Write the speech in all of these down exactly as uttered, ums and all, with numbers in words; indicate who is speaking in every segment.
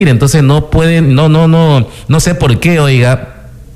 Speaker 1: Entonces no pueden, no, no, no, no sé por qué, oiga,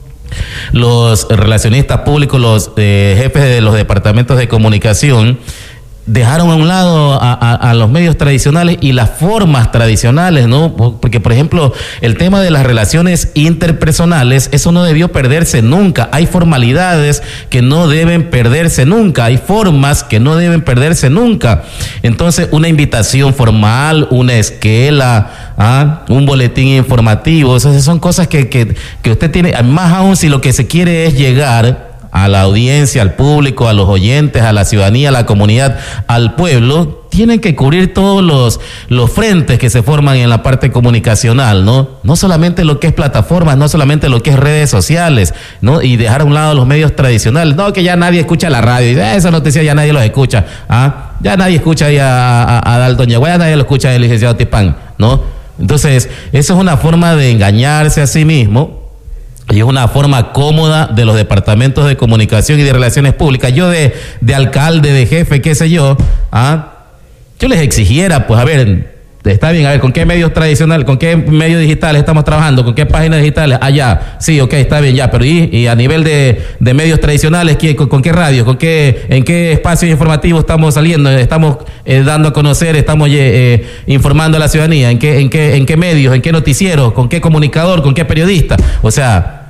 Speaker 1: los relacionistas públicos, los eh, jefes de los departamentos de comunicación dejaron a un lado a, a, a los medios tradicionales y las formas tradicionales, ¿no? Porque, por ejemplo, el tema de las relaciones interpersonales, eso no debió perderse nunca. Hay formalidades que no deben perderse nunca, hay formas que no deben perderse nunca. Entonces, una invitación formal, una esquela, ¿ah? un boletín informativo, esas son cosas que, que, que usted tiene, más aún si lo que se quiere es llegar a la audiencia, al público, a los oyentes, a la ciudadanía, a la comunidad, al pueblo, tienen que cubrir todos los, los frentes que se forman en la parte comunicacional, ¿no? No solamente lo que es plataformas, no solamente lo que es redes sociales, ¿no? Y dejar a un lado los medios tradicionales. No, que ya nadie escucha la radio, y esa noticia ya nadie los escucha, ¿ah? Ya nadie escucha ahí a, a, a Dalton Yaguá, ya nadie lo escucha al licenciado Tipán, ¿no? Entonces, eso es una forma de engañarse a sí mismo. Y es una forma cómoda de los departamentos de comunicación y de relaciones públicas. Yo de, de alcalde, de jefe, qué sé yo, ¿ah? yo les exigiera, pues a ver, está bien, a ver, ¿con qué medios tradicionales, con qué medios digitales estamos trabajando? ¿Con qué páginas digitales? Ah, ya, sí, ok, está bien, ya, pero ¿y, y a nivel de, de medios tradicionales, ¿qué, con, con qué radio, con qué, en qué espacios informativos estamos saliendo, estamos eh, dando a conocer, estamos eh, eh, informando a la ciudadanía? ¿En qué, en qué, en qué medios, en qué noticieros, con qué comunicador, con qué periodista? O sea,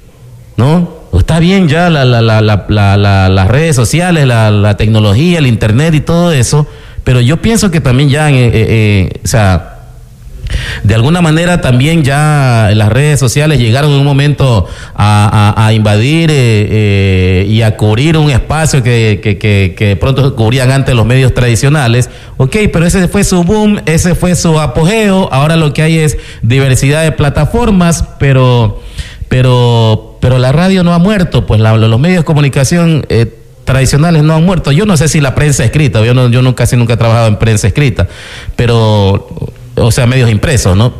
Speaker 1: ¿no? Está bien ya la, la, la, la, la, la, las redes sociales, la, la tecnología, el internet y todo eso, pero yo pienso que también ya, eh, eh, o sea, de alguna manera también ya las redes sociales llegaron en un momento a, a, a invadir eh, eh, y a cubrir un espacio que, que, que, que de pronto cubrían antes los medios tradicionales. Ok, pero ese fue su boom, ese fue su apogeo, ahora lo que hay es diversidad de plataformas, pero, pero, pero la radio no ha muerto, pues la, los medios de comunicación eh, tradicionales no han muerto. Yo no sé si la prensa escrita, yo, no, yo no, casi nunca he trabajado en prensa escrita, pero, o sea, medios impresos, ¿no?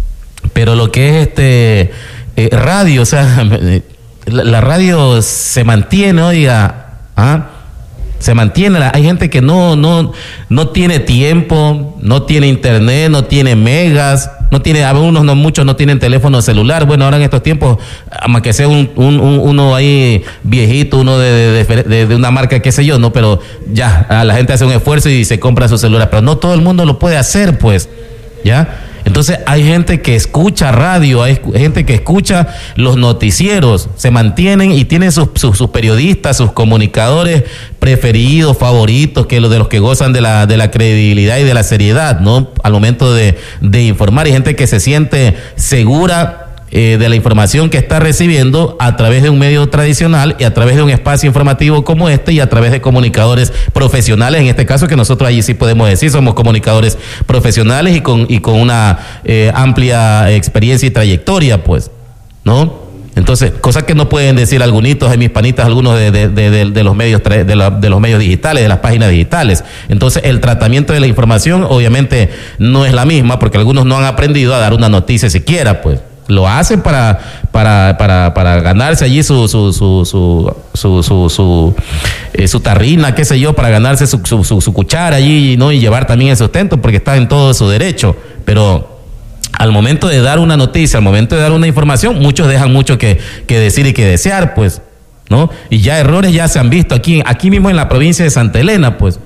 Speaker 1: Pero lo que es este eh, radio, o sea, la, la radio se mantiene, oiga, ¿ah? Se mantiene. Hay gente que no, no, no tiene tiempo, no tiene internet, no tiene megas, no tiene, algunos no, muchos no tienen teléfono celular. Bueno, ahora en estos tiempos, más que sea un, un, un, uno ahí viejito, uno de, de, de, de una marca, qué sé yo, no, pero ya, la gente hace un esfuerzo y se compra su celular, pero no todo el mundo lo puede hacer, pues, ¿ya? Entonces hay gente que escucha radio, hay gente que escucha los noticieros, se mantienen y tienen sus, sus, sus periodistas, sus comunicadores preferidos, favoritos, que los de los que gozan de la, de la credibilidad y de la seriedad, ¿no? Al momento de, de informar, hay gente que se siente segura Eh, de la información que está recibiendo a través de un medio tradicional y a través de un espacio informativo como este y a través de comunicadores profesionales, en este caso que nosotros allí sí podemos decir somos comunicadores profesionales y con, y con una eh, amplia experiencia y trayectoria, pues, ¿no? Entonces, cosas que no pueden decir algunos de mis panitas, algunos de, de, de, de, de los medios de, la, de los medios digitales, de las páginas digitales. Entonces, el tratamiento de la información obviamente no es la misma porque algunos no han aprendido a dar una noticia siquiera, pues. Lo hacen para para para para ganarse allí su su su su su su, su, eh, su tarrina, qué sé yo, para ganarse su, su, su, su cuchara allí, ¿no? Y llevar también el sustento porque está en todo su derecho. Pero al momento de dar una noticia, al momento de dar una información, muchos dejan mucho que, que decir y que desear, pues, ¿no? Y ya errores ya se han visto aquí, aquí mismo en la provincia de Santa Elena, pues.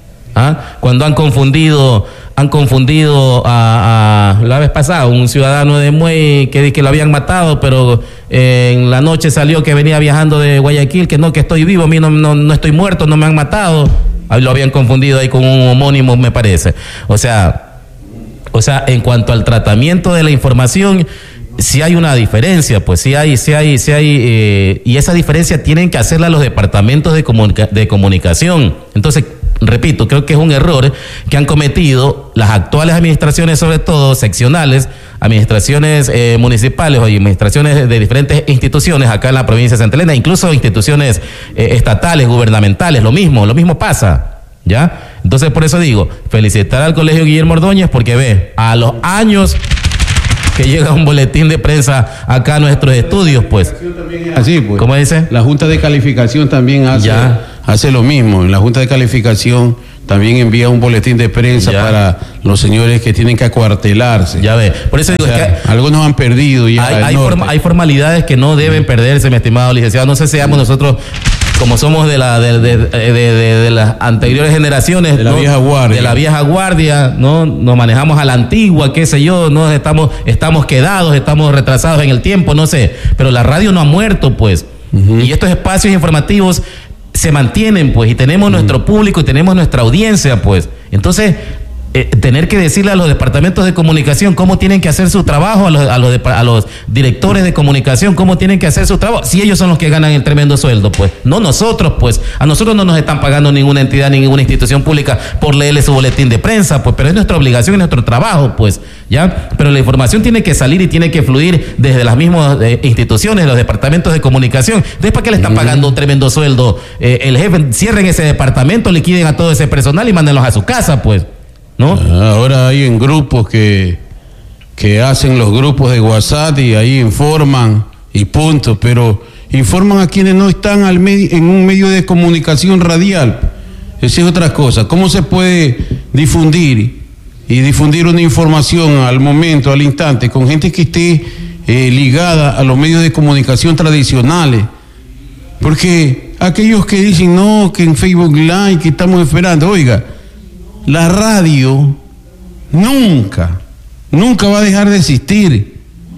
Speaker 1: ¿Ah? Cuando han confundido han confundido a, a la vez pasada un ciudadano de Muey que, que lo habían matado, pero eh, en la noche salió que venía viajando de Guayaquil, que no, que estoy vivo, a mí no, no, no estoy muerto, no me han matado. Ahí lo habían confundido ahí con un homónimo, me parece. O sea, o sea, en cuanto al tratamiento de la información, sí hay una diferencia, pues sí hay, sí hay, sí hay, eh, y esa diferencia tienen que hacerla los departamentos de, comunica- de comunicación. Entonces, repito, creo que es un error que han cometido las actuales administraciones, sobre todo seccionales, administraciones eh, municipales o administraciones de, de diferentes instituciones acá en la provincia de Santa Elena, incluso instituciones eh, estatales, gubernamentales, lo mismo, lo mismo pasa, ¿ya? Entonces, por eso digo, felicitar al Colegio Guillermo Ordóñez porque ve, a los años que llega un boletín de prensa acá a nuestros estudios, pues.
Speaker 2: Así, pues.
Speaker 1: ¿Cómo dice?
Speaker 2: La Junta de Calificación también hace, hace lo mismo. En la Junta de Calificación también envía un boletín de prensa ya. para los señores que tienen que acuartelarse.
Speaker 1: Ya ve, por eso digo,
Speaker 2: o sea,
Speaker 1: es que
Speaker 2: algunos han perdido ya.
Speaker 1: Hay, hay, forma, hay formalidades que no deben perderse, mi estimado licenciado. No sé si seamos nosotros, como somos de la de, de, de, de, de, de las anteriores generaciones,
Speaker 2: de la
Speaker 1: ¿no?
Speaker 2: vieja guardia,
Speaker 1: de la vieja guardia, no, nos manejamos a la antigua, qué sé yo, no estamos, estamos quedados, estamos retrasados en el tiempo, no sé, pero la radio no ha muerto, pues, uh-huh. y estos espacios informativos se mantienen, pues, y tenemos uh-huh. nuestro público y tenemos nuestra audiencia, pues, entonces Eh, tener que decirle a los departamentos de comunicación cómo tienen que hacer su trabajo, a los, a los, de, a los directores de comunicación cómo tienen que hacer su trabajo, si ellos son los que ganan el tremendo sueldo, pues, no nosotros, pues, a nosotros no nos están pagando ninguna entidad, ninguna institución pública por leerle su boletín de prensa, pues, pero es nuestra obligación y nuestro trabajo, pues, ya, pero la información tiene que salir y tiene que fluir desde las mismas eh, instituciones, los departamentos de comunicación. Entonces, ¿para qué le están pagando un tremendo sueldo? Eh, el jefe, cierren ese departamento, liquiden a todo ese personal y mándenlos a su casa, pues. ¿No?
Speaker 2: Ahora hay en grupos que, que hacen los grupos de WhatsApp y ahí informan y punto, pero informan a quienes no están al medio, en un medio de comunicación radial. Esa es otra cosa. ¿Cómo se puede difundir y difundir una información al momento, al instante, con gente que esté eh, ligada a los medios de comunicación tradicionales? Porque aquellos que dicen, no, que en Facebook Live, que estamos esperando, oiga, la radio nunca, nunca va a dejar de existir.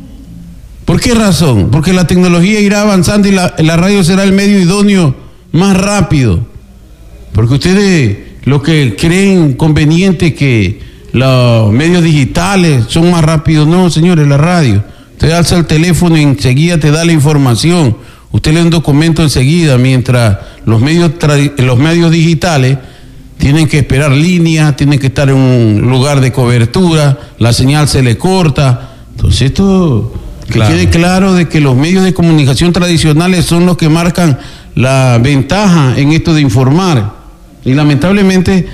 Speaker 2: ¿Por qué razón? Porque la tecnología irá avanzando y la, la radio será el medio idóneo más rápido. Porque ustedes lo que creen conveniente que los medios digitales son más rápidos, no, señores, la radio. Usted alza el teléfono y enseguida te da la información. Usted lee un documento enseguida, mientras los medios, los medios digitales tienen que esperar línea, tienen que estar en un lugar de cobertura, la señal se le corta. Entonces esto, que claro. quede claro de que los medios de comunicación tradicionales son los que marcan la ventaja en esto de informar. Y lamentablemente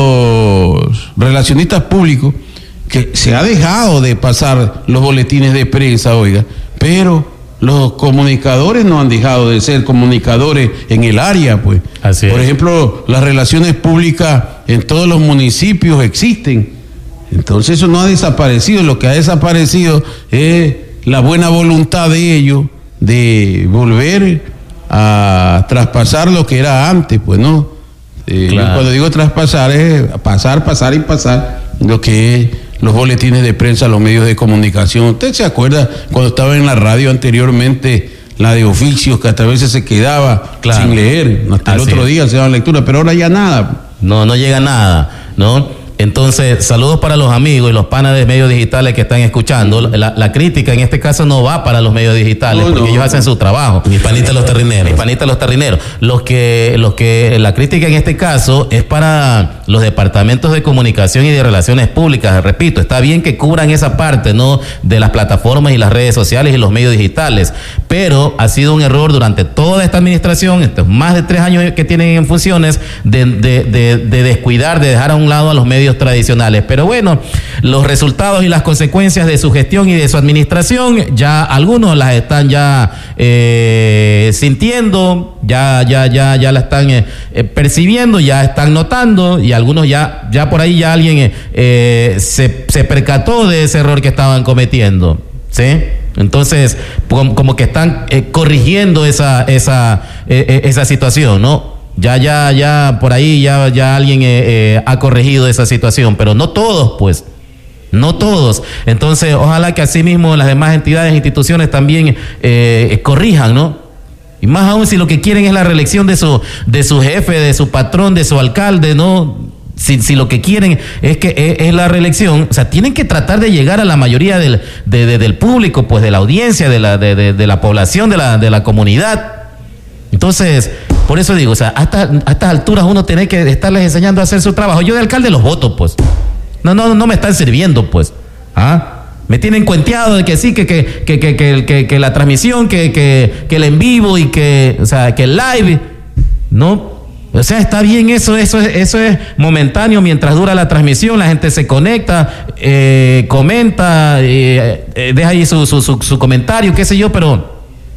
Speaker 2: los relacionistas públicos, que se ha dejado de pasar los boletines de prensa, oiga, pero los comunicadores no han dejado de ser comunicadores en el área, pues.
Speaker 1: Así es.
Speaker 2: Por ejemplo, las relaciones públicas en todos los municipios existen. Entonces eso no ha desaparecido. Lo que ha desaparecido es la buena voluntad de ellos de volver a traspasar lo que era antes, pues, ¿no? Eh, claro. Cuando digo traspasar es pasar, pasar y pasar lo que es los boletines de prensa, los medios de comunicación. ¿Usted se acuerda cuando estaba en la radio anteriormente, la de oficios, que hasta a veces se quedaba claro. sin leer? Hasta Así el otro es. día se daban lectura, pero ahora ya nada.
Speaker 1: No, no llega nada, ¿no? Entonces, saludos para los amigos y los panas de medios digitales que están escuchando. La, la crítica en este caso no va para los medios digitales, no, porque no. ellos hacen su trabajo. Mis panitas los terrineros. Mis panitas los terrineros. Los que, los que, la crítica en este caso es para los departamentos de comunicación y de relaciones públicas. Repito, está bien que cubran esa parte, ¿no?, de las plataformas y las redes sociales y los medios digitales, pero ha sido un error durante toda esta administración, estos más de tres años que tienen en funciones, de, de, de, de descuidar, de dejar a un lado a los medios tradicionales. Pero bueno, los resultados y las consecuencias de su gestión y de su administración, ya algunos las están ya eh, sintiendo, ya, ya, ya, ya la están eh, percibiendo, ya están notando, y algunos ya, ya por ahí ya alguien eh, se, se percató de ese error que estaban cometiendo, ¿sí? Entonces, como, como que están eh, corrigiendo esa, esa, eh, esa situación, ¿no? Ya, ya, ya, por ahí ya, ya alguien eh, eh, ha corregido esa situación, pero no todos, pues, no todos. Entonces, ojalá que así mismo las demás entidades e instituciones también eh, corrijan, ¿no? Y más aún si lo que quieren es la reelección de su, de su jefe, de su patrón, de su alcalde, ¿no? Si, si lo que quieren es que es, es la reelección, o sea, tienen que tratar de llegar a la mayoría del, de, de, del público, pues, de la audiencia, de la, de, de, de la población, de la, de la comunidad. Entonces, por eso digo, o sea, hasta a estas alturas uno tiene que estarles enseñando a hacer su trabajo. Yo de alcalde los voto, pues. No, no, no me están sirviendo, pues. ¿Ah? Me tienen cuenteado de que sí, que, que, que, que, que, que, que la transmisión, que, que, que el en vivo y que, o sea, que el live, ¿no? O sea, está bien eso, eso es, eso es momentáneo mientras dura la transmisión, la gente se conecta, eh, comenta, eh, eh, deja ahí su, su, su, su comentario, qué sé yo, pero...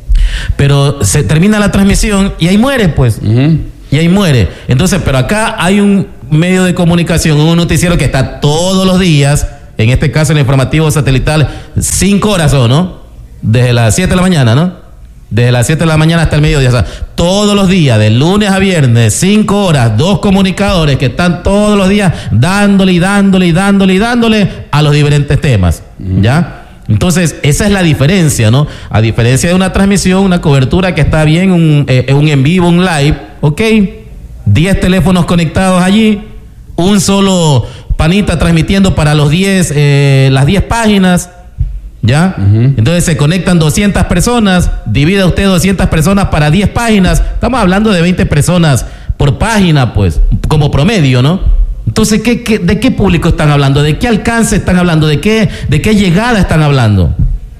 Speaker 1: pero se termina la transmisión y ahí muere, pues. Uh-huh. Y ahí muere. Entonces, pero acá hay un medio de comunicación, un noticiero que está todos los días, en este caso el informativo satelital, cinco horas o no, desde las siete de la mañana, ¿no? Desde las siete de la mañana hasta el mediodía, o sea, todos los días, de lunes a viernes, cinco horas, dos comunicadores que están todos los días dándole y dándole y dándole y dándole a los diferentes temas, ¿ya? Entonces, esa es la diferencia, ¿no? A diferencia de una transmisión, una cobertura que está bien, un, eh, un en vivo, un live, ok, diez teléfonos conectados allí, un solo panita transmitiendo para los diez, eh, las diez páginas, ¿ya? Uh-huh. Entonces se conectan doscientas personas, divide usted doscientas personas para diez páginas, estamos hablando de veinte personas por página, pues, como promedio, ¿no? Entonces, ¿qué, qué, ¿de qué público están hablando? ¿De qué alcance están hablando? ¿De qué, de qué llegada están hablando?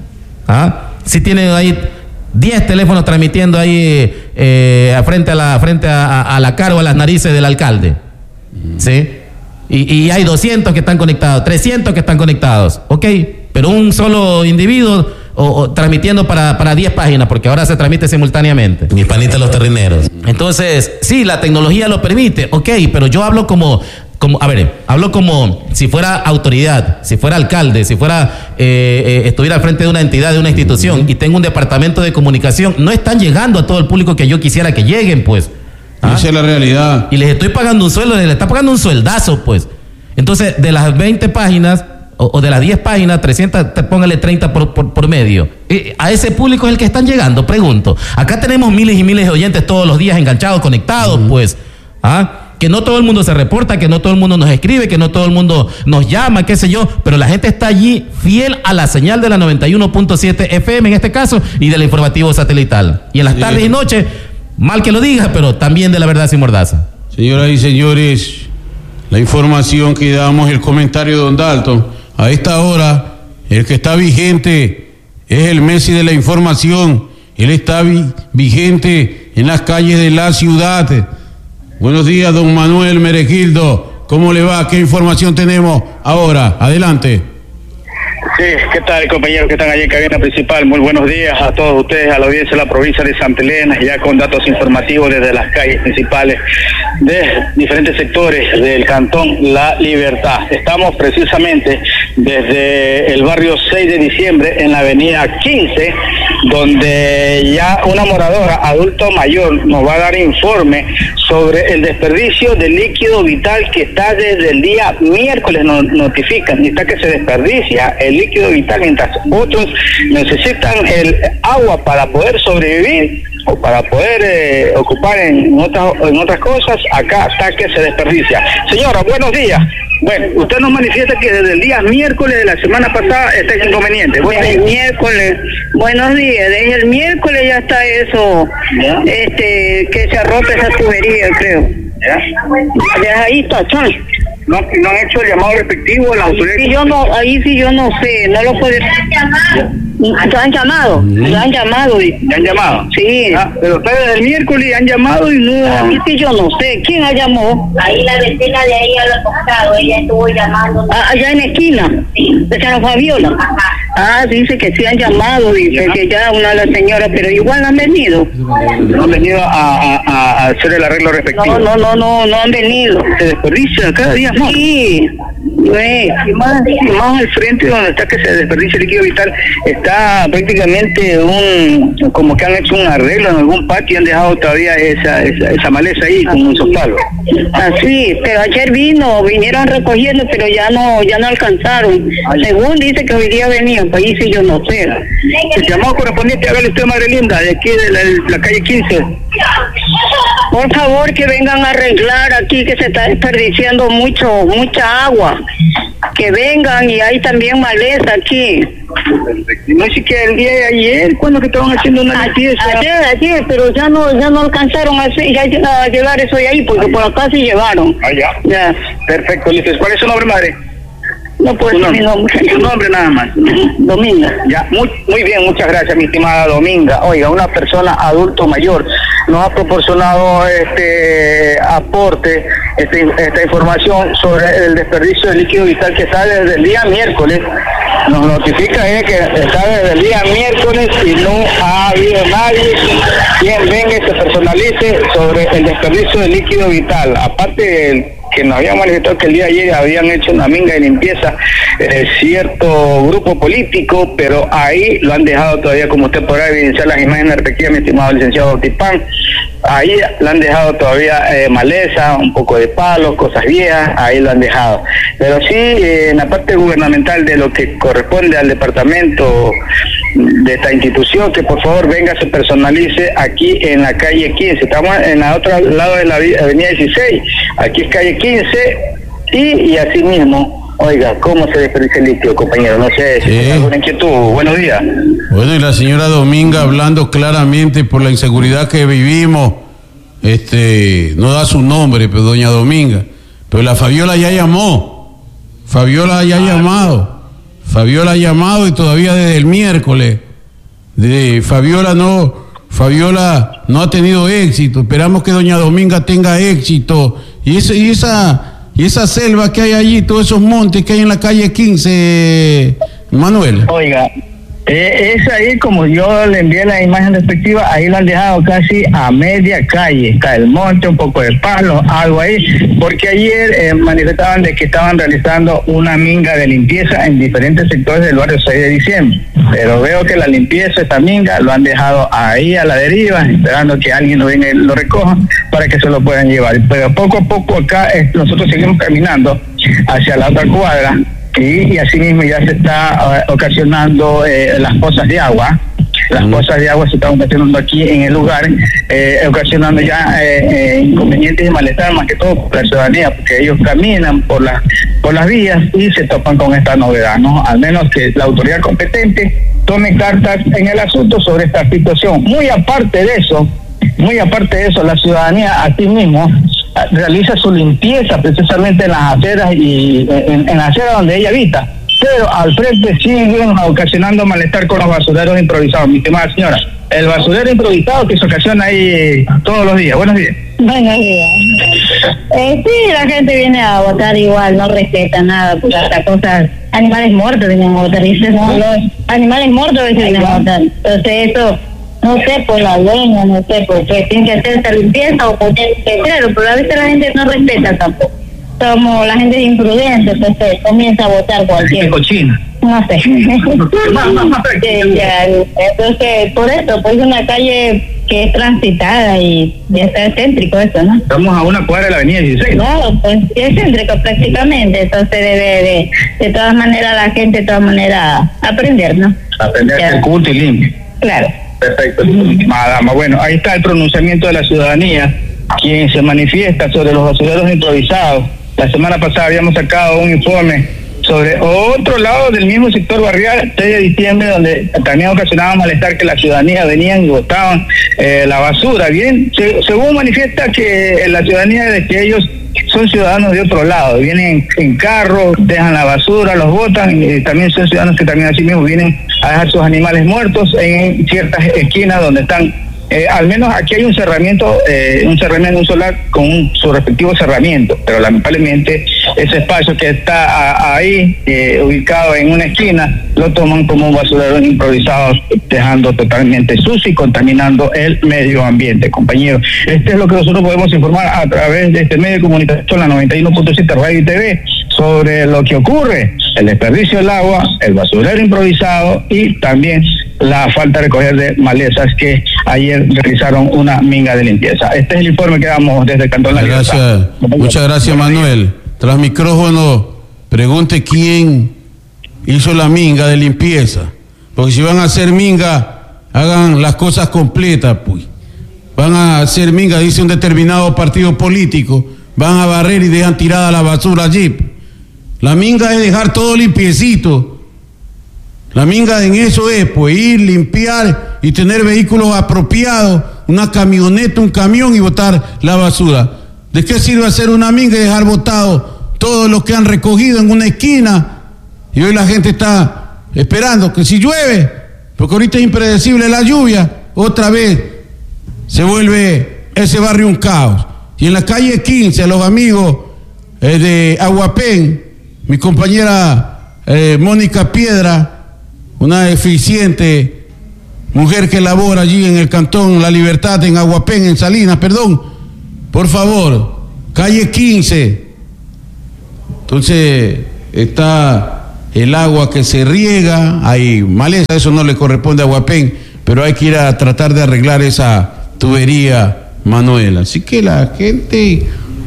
Speaker 1: ¿Ah? Si tienen ahí diez teléfonos transmitiendo ahí eh, frente a la frente a, a, a la cara o a las narices del alcalde, ¿sí? Y, y hay doscientos que están conectados, trescientos que están conectados, ¿ok? Pero un solo individuo o, o, transmitiendo para, para diez páginas, porque ahora se transmite simultáneamente.
Speaker 3: Mis panitas los terrineros.
Speaker 1: Entonces, sí, la tecnología lo permite, ok, pero yo hablo como... Como, a ver, hablo como si fuera autoridad, si fuera alcalde, si fuera eh, eh, estuviera al frente de una entidad, de una institución, uh-huh. y tengo un departamento de comunicación. No están llegando a todo el público que yo quisiera que lleguen, pues.
Speaker 2: ¿Ah? Esa es la realidad.
Speaker 1: Y les estoy pagando un sueldo, les está pagando un sueldazo, pues. Entonces, de las veinte páginas o, o de las diez páginas, trescientas, póngale treinta por, por, por medio. Eh, a ese público es el que están llegando, pregunto. Acá tenemos miles y miles de oyentes todos los días enganchados, conectados, uh-huh. pues. ¿Ah? Que no todo el mundo se reporta, que no todo el mundo nos escribe, que no todo el mundo nos llama, qué sé yo, pero la gente está allí fiel a la señal de la noventa y uno punto siete F M en este caso y del informativo satelital. Y en las sí. tardes y noches, mal que lo diga, pero también de La Verdad Sin Mordaza.
Speaker 2: Señoras y señores, la información que damos, el comentario de don Dalton, a esta hora, el que está vigente es el Messi de la información, él está vi- vigente en las calles de la ciudad. Buenos días, don Manuel Meregildo. ¿Cómo le va? ¿Qué información tenemos ahora? Adelante.
Speaker 4: Sí, ¿qué tal, compañeros que están allí en cabina principal? Muy buenos días a todos ustedes, a la audiencia de la provincia de Santa Elena, ya con datos informativos desde las calles principales de diferentes sectores del cantón La Libertad. Estamos precisamente desde el barrio seis de diciembre en la avenida quince, donde ya una moradora adulto mayor nos va a dar informe sobre el desperdicio de líquido vital que está desde el día miércoles, nos notifican, y está que se desperdicia el líquido vital mientras otros necesitan el agua para poder sobrevivir o para poder eh, ocupar en otras en otras cosas. Acá está que se desperdicia. Señora, buenos días. Bueno, usted nos manifiesta que desde el día miércoles de la semana pasada está ese inconveniente.
Speaker 5: Desde el miércoles, buenos días, desde el miércoles ya está eso, ¿ya? este que se ha roto esa tubería, creo.
Speaker 4: ¿Ya?
Speaker 5: Desde ahí está, Charles.
Speaker 4: ¿No, ¿No han hecho el llamado respectivo a la autoridad?
Speaker 5: Sí, yo no, ahí sí yo no sé, no lo puedo... ¿Te han llamado? ¿Te han llamado?
Speaker 4: ¿Te han llamado?
Speaker 5: Sí.
Speaker 4: Ah, pero ustedes desde el miércoles han llamado y no...
Speaker 5: Ahí sí yo no sé, ¿quién la llamó?
Speaker 6: Ahí la vecina de ahí a los costados, ella estuvo llamando.
Speaker 5: Ah, allá en la esquina,
Speaker 6: Sí.
Speaker 5: de San Fabiola.
Speaker 6: Ajá.
Speaker 5: Ah, dice que sí han llamado, dice que ya una de las señoras, pero igual han venido.
Speaker 4: No han venido a, a, a hacer el arreglo respectivo.
Speaker 5: No, no, no, no, no han venido.
Speaker 4: Se desperdicia cada día más.
Speaker 5: Sí, güey.
Speaker 4: Y más, y más al frente donde está que se desperdicia el líquido vital, está prácticamente un, como que han hecho un arreglo en algún patio y han dejado todavía esa, esa, esa maleza ahí con esos palos.
Speaker 5: Así, pero ayer vino, vinieron recogiendo, pero ya no, ya no alcanzaron. Según dice que hoy día venían, pues ahí sí yo no sé.
Speaker 4: El llamado correspondiente, hágale usted, madre linda, de aquí de la, la calle quince.
Speaker 5: Por favor, que vengan a arreglar aquí, que se está desperdiciando mucho, mucha agua. Que vengan, y hay también maleza aquí.
Speaker 4: No sé que el día de ayer, cuando que estaban haciendo una limpieza.
Speaker 5: Ayer, ayer, pero ya no, ya no alcanzaron a, hacer, ya, a llevar eso de ahí, porque por acá sí llevaron.
Speaker 4: Ah, ya.
Speaker 5: Ya.
Speaker 4: Perfecto, listo. ¿Cuál es su nombre, madre?
Speaker 5: No puedo decir mi nombre.
Speaker 4: Su nombre nada más.
Speaker 5: Dominga.
Speaker 4: Ya, muy, muy bien, muchas gracias, mi estimada Dominga. Oiga, una persona adulto mayor nos ha proporcionado este aporte, este, esta información sobre el desperdicio de líquido vital que está desde el día miércoles. Nos notifica ella que está desde el día miércoles y no ha habido nadie quien venga y se personalice sobre el desperdicio de líquido vital. Aparte del que nos habían manifestado que el día de ayer habían hecho una minga de limpieza eh, cierto grupo político, pero ahí lo han dejado todavía, como usted podrá evidenciar las imágenes respectivas, mi estimado licenciado Bautipán. Ahí lo han dejado todavía eh, maleza, un poco de palos, cosas viejas, ahí lo han dejado. Pero sí, eh, en la parte gubernamental de lo que corresponde al departamento de esta institución, que por favor venga, se personalice aquí en la calle quince. Estamos en el otro lado de la avenida dieciséis, aquí es calle quince, y, y así mismo. Oiga, ¿cómo se desperdicia el líquido, compañero? No sé si hay alguna inquietud. Buenos días.
Speaker 2: Bueno, y la señora Dominga hablando claramente por la inseguridad que vivimos, este, no da su nombre, pero doña Dominga, pero la Fabiola ya llamó, Fabiola ya ha llamado, Fabiola ha llamado y todavía desde el miércoles, de Fabiola no, Fabiola no ha tenido éxito, esperamos que doña Dominga tenga éxito, y esa, y esa Y esa selva que hay allí, todos esos montes que hay en la calle quince, Manuel.
Speaker 4: Oiga, eh, es ahí como yo le envié la imagen respectiva, ahí lo han dejado casi a media calle, está el monte, un poco de palo, algo ahí, porque ayer eh, manifestaban de que estaban realizando una minga de limpieza en diferentes sectores del barrio seis de diciembre, pero veo que la limpieza, esta minga, lo han dejado ahí a la deriva, esperando que alguien lo venga y lo recoja para que se lo puedan llevar. Pero poco a poco acá eh, nosotros seguimos caminando hacia la otra cuadra, y, y así mismo ya se está uh, ocasionando eh, las pozas de agua. Las pozas de agua se están ocasionando aquí en el lugar, eh, ocasionando ya eh, eh, inconvenientes y malestar, más que todo por la ciudadanía, porque ellos caminan por las por las vías y se topan con esta novedad, ¿no? Al menos que la autoridad competente tome cartas en el asunto sobre esta situación. Muy aparte de eso, muy aparte de eso, la ciudadanía a sí mismo realiza su limpieza precisamente en las aceras y en, en la acera donde ella habita, pero al frente siguen ocasionando malestar con los basureros improvisados, mi estimada señora. El basurero improvisado que se ocasiona ahí todos los días. Buenos días.
Speaker 5: Buenos días. Eh, sí, la gente viene a votar igual, no respeta nada, porque hasta cosas, animales muertos vienen a votar, y no, los animales muertos a veces vienen a votar. Entonces eso, no sé por la leña, no sé por qué tiene que hacer esa limpieza o por qué, claro, pero a veces la gente no respeta tampoco. Como la gente es imprudente, entonces comienza a votar cualquier
Speaker 4: cochina.
Speaker 5: No sé. Sí, ya, entonces, por eso, pues es una calle que es transitada y ya está céntrico eso, ¿no?
Speaker 4: Estamos a una cuadra de la avenida dieciséis, ¿no?
Speaker 5: Claro, pues es céntrico prácticamente, entonces debe de, de todas maneras la gente de todas maneras aprender, ¿no?
Speaker 4: Aprender el culto y limpio.
Speaker 5: Claro.
Speaker 4: Perfecto, madama. Bueno, ahí está el pronunciamiento de la ciudadanía, quien se manifiesta sobre los basureros improvisados. La semana pasada habíamos sacado un informe sobre otro lado del mismo sector barrial, seis de diciembre, donde también ocasionaba malestar que la ciudadanía venían y botaban eh, la basura. Bien, se, según manifiesta que la ciudadanía de que ellos son ciudadanos de otro lado, vienen en carro, dejan la basura, los botan, y también son ciudadanos que también así mismo vienen a dejar sus animales muertos en ciertas esquinas donde están. Eh, al menos aquí hay un cerramiento, eh, un cerramiento, un solar con un, su respectivo cerramiento, pero lamentablemente ese espacio que está a, ahí, eh, ubicado en una esquina, lo toman como un basurero improvisado, dejando totalmente sucio y contaminando el medio ambiente, compañeros. Este es lo que nosotros podemos informar a través de este medio de comunicación, la noventa y uno punto siete Radio y T V, sobre lo que ocurre, el desperdicio del agua, el basurero improvisado y también la falta de recoger de malezas que ayer realizaron una minga de limpieza. Este es el informe que damos desde el Cantón La Libertad.
Speaker 2: Gracias, muchas gracias, Manuel. Tras micrófono, pregunte quién hizo la minga de limpieza, porque si van a hacer minga, hagan las cosas completas, pues. Van a hacer minga, dice un determinado partido político, van a barrer y dejan tirada la basura allí. La minga es dejar todo limpiecito. La minga en eso es, pues, ir, limpiar y tener vehículos apropiados, una camioneta, un camión y botar la basura. ¿De qué sirve hacer una minga y dejar botado todos los que han recogido en una esquina? Y hoy la gente está esperando que si llueve, porque ahorita es impredecible la lluvia, otra vez se vuelve ese barrio un caos. Y en la calle quince, a los amigos eh, de Aguapén, mi compañera eh, Mónica Piedra, una eficiente mujer que labora allí en el Cantón La Libertad, en Aguapén, en Salinas, perdón, por favor, calle quince, Entonces está el agua que se riega, hay maleza, eso no le corresponde a Aguapén, pero hay que ir a tratar de arreglar esa tubería, Manuel. Así que la gente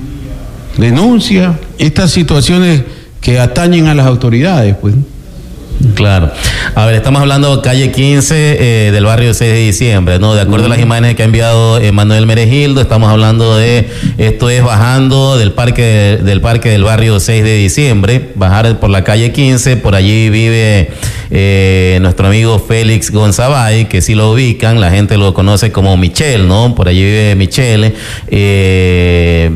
Speaker 2: denuncia estas situaciones que atañen a las autoridades, pues.
Speaker 1: Claro. A ver, estamos hablando calle quince eh, del barrio seis de diciembre, ¿no? De acuerdo uh-huh. a las imágenes que ha enviado eh, Manuel Meregildo, estamos hablando de, esto es bajando del parque del parque del barrio seis de diciembre, bajar por la calle quince, por allí vive eh, nuestro amigo Félix Gonzabay, que sí lo ubican, la gente lo conoce como Michel, ¿no? Por allí vive Michel, eh...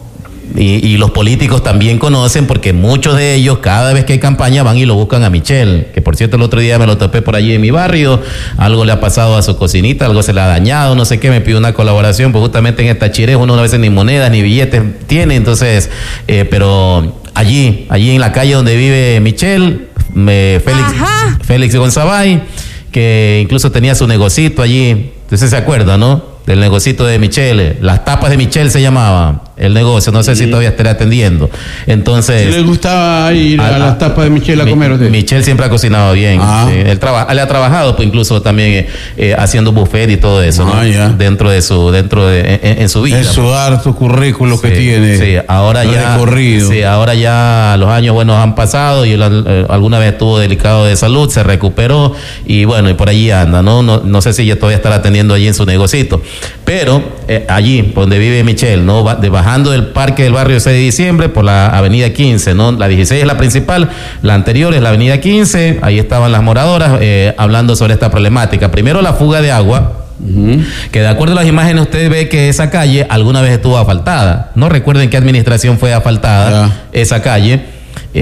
Speaker 1: Y, y los políticos también conocen, porque muchos de ellos cada vez que hay campaña van y lo buscan a Michel, que por cierto el otro día me lo topé por allí en mi barrio, algo le ha pasado a su cocinita, algo se le ha dañado, no sé qué, me pidió una colaboración, pues justamente en esta Chires uno a veces ni monedas ni billetes tiene, entonces, eh, pero allí, allí en la calle donde vive Michel, me, Félix, Félix Gonzabay, que incluso tenía su negocito allí, entonces se acuerda, ¿no? Del negocito de Michel, las tapas de Michel se llamaba el negocio, no sé sí. si todavía estará atendiendo. Entonces,
Speaker 2: ¿sí le gustaba ir a, a las tapas de Michel a
Speaker 1: mi,
Speaker 2: comer usted?
Speaker 1: Michel siempre ha cocinado bien.
Speaker 2: Ah.
Speaker 1: Sí. Él, traba, él ha trabajado, pues incluso también eh, haciendo buffet y todo eso,
Speaker 2: ah,
Speaker 1: ¿no?
Speaker 2: Ya.
Speaker 1: Dentro de su, dentro de, en, en su vida.
Speaker 2: Es su harto currículo sí, que tiene.
Speaker 1: Sí, ahora ya.
Speaker 2: Recorrido.
Speaker 1: Sí, ahora ya los años buenos han pasado y él eh, alguna vez estuvo delicado de salud, se recuperó y bueno, y por allí anda, ¿no? No, no sé si ya todavía estará atendiendo allí en su negocito. Pero eh, allí, donde vive Michel, ¿no? Va, de, bajando del parque del barrio seis de diciembre por la avenida quince, ¿no? La dieciséis es la principal, la anterior es la avenida quince, ahí estaban las moradoras eh, hablando sobre esta problemática. Primero la fuga de agua, uh-huh. que de acuerdo a las imágenes usted ve que esa calle alguna vez estuvo asfaltada. No recuerden qué administración fue asfaltada yeah. esa calle.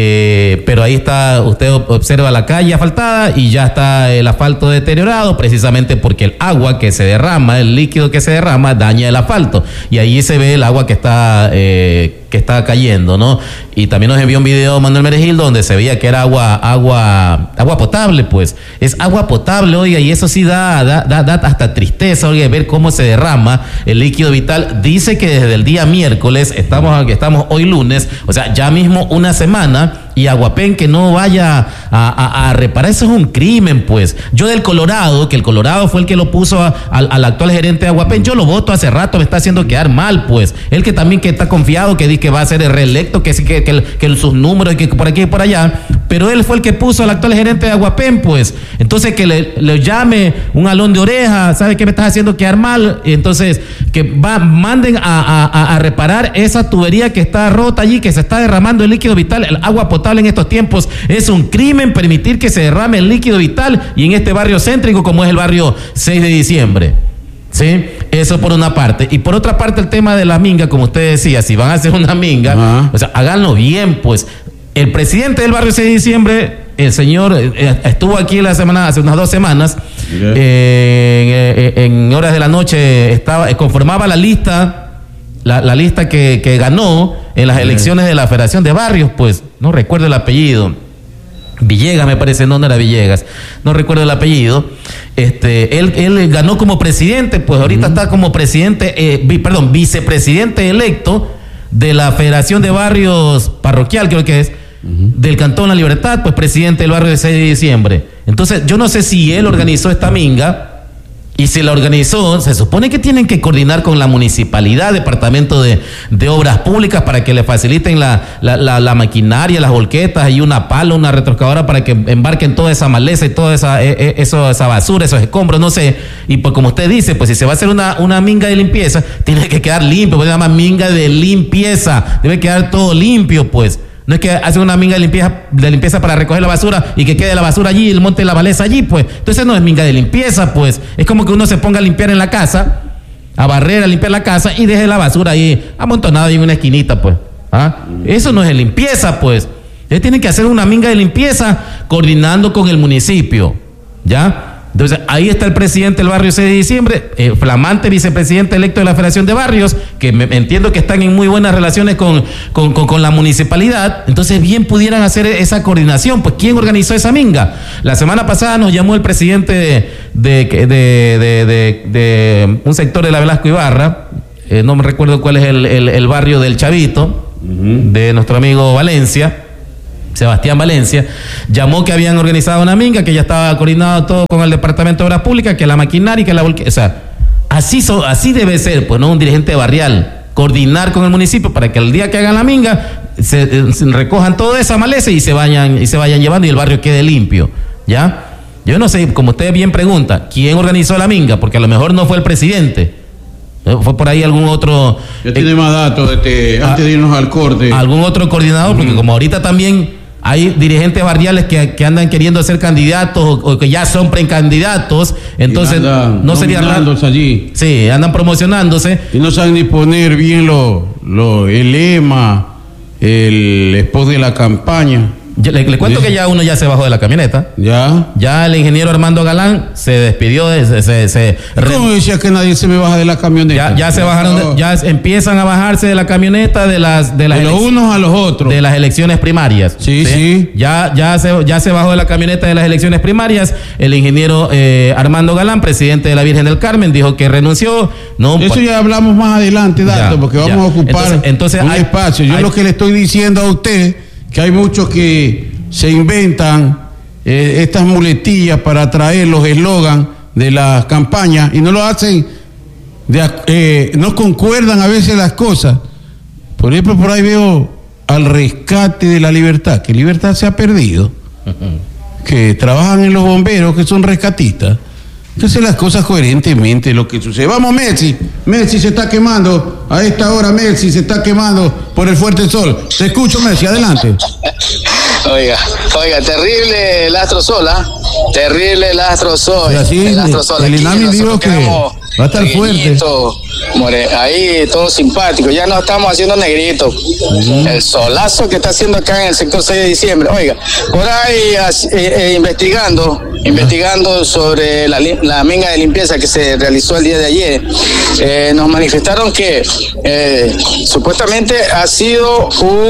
Speaker 1: Eh, pero ahí está, usted observa la calle asfaltada y ya está el asfalto deteriorado, precisamente porque el agua que se derrama, el líquido que se derrama, daña el asfalto. Y ahí se ve el agua que está, eh, que está cayendo, ¿no? Y también nos envió un video Manuel Meregildo donde se veía que era agua, agua, agua potable, pues. Es agua potable, oiga, y eso sí da, da, da, da hasta tristeza, oiga, ver cómo se derrama el líquido vital. Dice que desde el día miércoles, estamos, estamos hoy lunes, o sea, ya mismo una semana, y Aguapén que no vaya a, a, a reparar, eso es un crimen, pues. Yo del Colorado, que el Colorado fue el que lo puso a, a, al actual gerente de Aguapén, yo lo voto hace rato, me está haciendo quedar mal, pues. Él que también que está confiado, que dice que va a ser el reelecto, que, que, que, que sus números, que por aquí y por allá, pero él fue el que puso al actual gerente de Aguapén, pues. Entonces que le, le llame un alón de oreja, ¿sabe qué me estás haciendo quedar mal? Entonces que va, manden a, a, a reparar esa tubería que está rota allí, que se está derramando el líquido vital, el agua potable en estos tiempos. Es un crimen permitir que se derrame el líquido vital y en este barrio céntrico como es el barrio seis de diciembre. ¿Sí? Eso por una parte. Y por otra parte el tema de la minga, como usted decía, si van a hacer una minga, uh-huh. o sea, háganlo bien, pues. El presidente del barrio seis de diciembre, el señor, eh, estuvo aquí la semana, hace unas dos semanas, yeah. eh, en, en horas de la noche, estaba, conformaba la lista, la, la lista que, que ganó en las yeah. elecciones de la Federación de Barrios, pues, no recuerdo el apellido. Villegas, me parece, no, no era Villegas, no recuerdo el apellido. Este, él, él ganó como presidente, pues ahorita uh-huh. está como presidente, eh, vi, perdón, vicepresidente electo de la Federación de Barrios Parroquial, creo que es, uh-huh. del Cantón La Libertad, pues presidente del barrio de seis de diciembre. Entonces, yo no sé si él organizó esta minga. Y si la organizó, se supone que tienen que coordinar con la municipalidad, departamento de, de obras públicas, para que le faciliten la, la, la, la maquinaria, las volquetas y una pala, una retroexcavadora para que embarquen toda esa maleza y toda esa, eh, eso, esa basura, esos escombros, no sé. Y pues como usted dice, pues si se va a hacer una, una minga de limpieza, tiene que quedar limpio, pues se llama minga de limpieza, debe quedar todo limpio, pues. No es que hacen una minga de limpieza, de limpieza para recoger la basura y que quede la basura allí, el monte de la maleza allí, pues. Entonces no es minga de limpieza, pues. Es como que uno se ponga a limpiar en la casa, a barrer, a limpiar la casa y deje la basura ahí amontonada en una esquinita, pues. ¿Ah? Eso no es limpieza, pues. Ustedes tienen que hacer una minga de limpieza coordinando con el municipio, ¿ya? Entonces, ahí está el presidente del barrio seis de diciembre, eh, flamante vicepresidente electo de la Federación de Barrios, que me, entiendo que están en muy buenas relaciones con, con, con, con la municipalidad. Entonces, bien pudieran hacer esa coordinación. Pues, ¿quién organizó esa minga? La semana pasada nos llamó el presidente de, de, de, de, de, de un sector de la Velasco Ibarra, eh, no me recuerdo cuál es el, el, el barrio del Chavito, uh-huh. de nuestro amigo Valencia. Sebastián Valencia, llamó que habían organizado una minga, que ya estaba coordinado todo con el Departamento de Obras Públicas, que la maquinaria, que la volque... O sea, así, so, así debe ser, pues, ¿no? Un dirigente barrial, coordinar con el municipio para que el día que hagan la minga se, se recojan toda esa maleza y se vayan y se vayan llevando y el barrio quede limpio, ¿ya? Yo no sé, como usted bien pregunta, ¿quién organizó la minga? Porque a lo mejor no fue el presidente. Fue por ahí algún otro...
Speaker 2: Ya eh, tiene más datos este, antes de irnos al corte.
Speaker 1: Algún otro coordinador, porque como ahorita también hay dirigentes barriales que, que andan queriendo ser candidatos o, o que ya son precandidatos, entonces no sería raro.
Speaker 2: Allí.
Speaker 1: Sí, andan promocionándose.
Speaker 2: Y no saben ni poner bien lo, lo, el lema, el spot de la campaña.
Speaker 1: Yo le, le cuento
Speaker 2: ¿Sí?
Speaker 1: que ya uno ya se bajó de la camioneta.
Speaker 2: Ya.
Speaker 1: Ya el ingeniero Armando Galán se despidió de se, se, se
Speaker 2: ¿Cómo
Speaker 1: re...
Speaker 2: decía que nadie se me baja de la camioneta?
Speaker 1: Ya, ya se bajaron, de, ya empiezan a bajarse de la camioneta de las de las
Speaker 2: de los unos a los otros.
Speaker 1: De las elecciones primarias.
Speaker 2: Sí, sí. sí.
Speaker 1: Ya ya se ya se bajó de la camioneta de las elecciones primarias. El ingeniero eh, Armando Galán, presidente de la Virgen del Carmen, dijo que renunció. No,
Speaker 2: eso ya hablamos más adelante, Dato,
Speaker 1: ya,
Speaker 2: porque vamos
Speaker 1: ya.
Speaker 2: a ocupar
Speaker 1: entonces, entonces
Speaker 2: un
Speaker 1: hay,
Speaker 2: espacio. Yo
Speaker 1: hay,
Speaker 2: lo que le estoy diciendo a usted, que hay muchos que se inventan eh, estas muletillas para traer los eslogans de las campañas y no lo hacen, de, eh, no concuerdan a veces las cosas. Por ejemplo, por ahí veo al rescate de la libertad, que libertad se ha perdido, uh-huh. que trabajan en los bomberos, que son rescatistas, que hacen las cosas coherentemente, lo que sucede. Vamos, Messi, Messi se está quemando, a esta hora Messi se está quemando por el fuerte sol. Te escucho, Messi, adelante.
Speaker 3: Oiga, oiga, terrible el Astro Sol, ¿ah? Terrible el Astro Sol.
Speaker 2: Así,
Speaker 3: el Astro Sol.
Speaker 2: El Inami dijo que va a estar fuerte.
Speaker 3: More, ahí todo simpático, ya no estamos haciendo negrito. Uh-huh. El solazo que está haciendo acá en el sector seis de diciembre. Oiga, por ahí eh, eh, investigando, uh-huh. investigando sobre la, la minga de limpieza que se realizó el día de ayer, eh, nos manifestaron que eh, supuestamente ha sido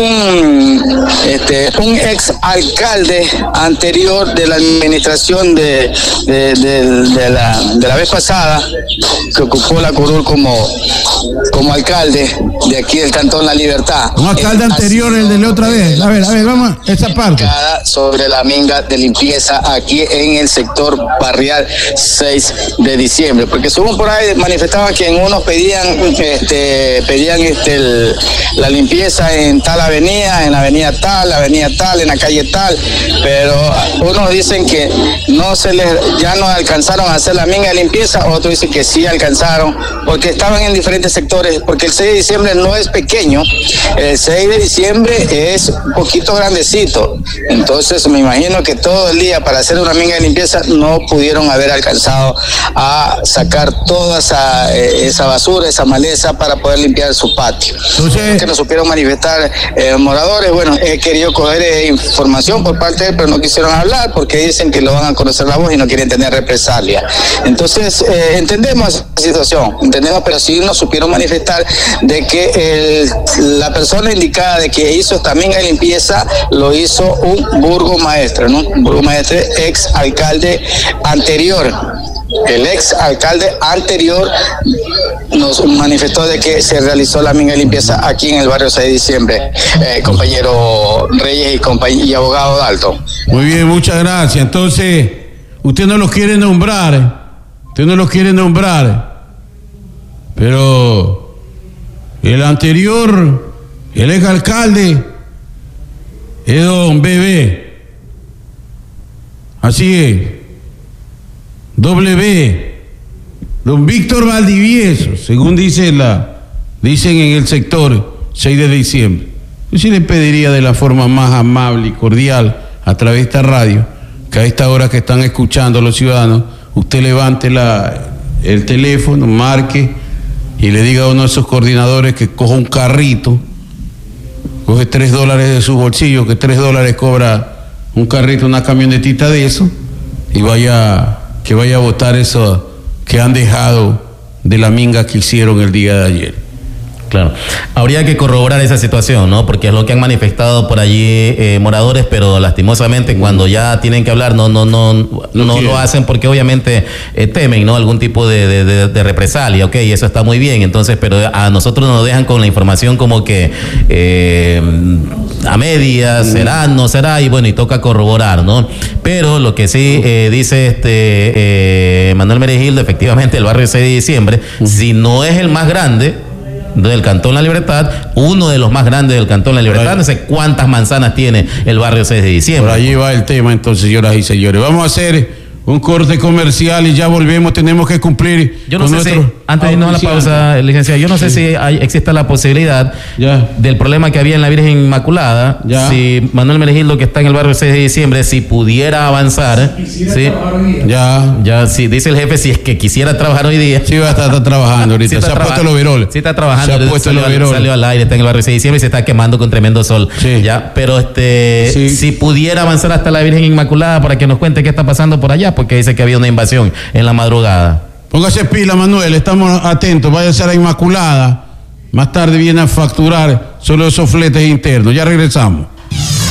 Speaker 3: un, este, un ex alcalde anterior de la administración de, de, de, de, la, de la vez pasada, que ocupó la curul como como alcalde de aquí del Cantón La Libertad.
Speaker 2: Un alcalde anterior, el de la otra vez. A ver, a ver, vamos a esa parte.
Speaker 3: Sobre la minga de limpieza aquí en el sector barrial seis de diciembre, porque según por ahí manifestaban que en unos pedían este pedían este el, la limpieza en tal avenida, en la avenida tal, la avenida tal, en la calle tal, pero unos dicen que no se les ya no alcanzaron a hacer la minga de limpieza, otros dicen que sí alcanzaron, porque estaban en diferentes sectores, porque el seis de diciembre no es pequeño, el seis de diciembre es un poquito grandecito, entonces me imagino que todo el día para hacer una minga de limpieza no pudieron haber alcanzado a sacar toda esa, eh, esa basura, esa maleza para poder limpiar su patio. Entonces, que no supieron manifestar eh, moradores, bueno, he querido coger eh, información por parte de él, pero no quisieron hablar porque dicen que lo van a conocer la voz y no quieren tener represalia. Entonces, eh, entendemos esa situación, entendemos, pero sí nos supieron manifestar de que el, la persona indicada de que hizo esta minga de limpieza lo hizo un burgomaestre, ¿no? Un burgomaestre ex alcalde anterior. El ex alcalde anterior nos manifestó de que se realizó la minga de limpieza aquí en el barrio seis de diciembre, eh, compañero Reyes y, compañ- y abogado Dalton.
Speaker 2: Muy bien, muchas gracias. Entonces, usted no los quiere nombrar, usted no los quiere nombrar, pero el anterior, el ex alcalde, es don Bebé. Así es. Doble B, don Víctor Valdivieso, según dice la, dicen en el sector seis de diciembre. Yo sí le pediría de la forma más amable y cordial a través de esta radio, que a esta hora que están escuchando los ciudadanos, usted levante la, el teléfono, marque y le diga a uno de esos coordinadores que coja un carrito, coge tres dólares de su bolsillo, que tres dólares cobra un carrito, una camionetita de eso, y vaya... que vaya a votar eso que han dejado de la minga que hicieron el día de ayer.
Speaker 1: Claro. Habría que corroborar esa situación, ¿no? Porque es lo que han manifestado por allí eh, moradores, pero lastimosamente cuando ya tienen que hablar no no no no, no lo hacen porque obviamente eh, temen, ¿no? Algún tipo de, de, de, de represalia, ok, eso está muy bien, entonces, pero a nosotros nos dejan con la información como que eh, a medias, será, no será, y bueno, y toca corroborar, ¿no? Pero lo que sí eh, dice este eh, Manuel Meregildo, efectivamente el barrio seis de diciembre, si no es el más grande del Cantón La Libertad, uno de los más grandes del Cantón La Libertad, no sé cuántas manzanas tiene el barrio seis de diciembre.
Speaker 2: Por allí va el tema entonces, señoras y señores. Vamos a hacer un corte comercial y ya volvemos, tenemos que cumplir.
Speaker 1: Yo no sé si, antes de irnos a la pausa, licenciado, yo no sé sí. si hay, existe la posibilidad
Speaker 2: ya.
Speaker 1: del problema que había en la Virgen Inmaculada, ya. si Manuel Meregildo, que está en el barrio seis de diciembre, si pudiera avanzar, si ¿sí?
Speaker 2: ya,
Speaker 1: ya, si dice el jefe, si es que quisiera trabajar hoy día.
Speaker 2: Sí, va a estar, está trabajando ahorita, sí se ha puesto los viroles.
Speaker 1: Sí está trabajando,
Speaker 2: se ha puesto
Speaker 1: salió,
Speaker 2: los viroles.
Speaker 1: Salió al aire, está en el barrio seis de diciembre y se está quemando con tremendo sol.
Speaker 2: Sí.
Speaker 1: Ya, pero este,
Speaker 2: sí.
Speaker 1: si pudiera avanzar hasta la Virgen Inmaculada para que nos cuente qué está pasando por allá, porque dice que había una invasión en la madrugada.
Speaker 2: Póngase pila, Manuel, estamos atentos, váyase a la Inmaculada. Más tarde viene a facturar solo esos fletes internos. Ya regresamos.